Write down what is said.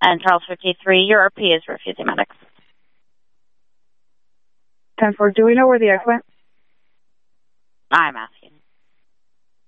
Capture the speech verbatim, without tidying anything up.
And Charles fifty-three, your R P is refusing medics. ten four, do we know where the ex went? I'm asking.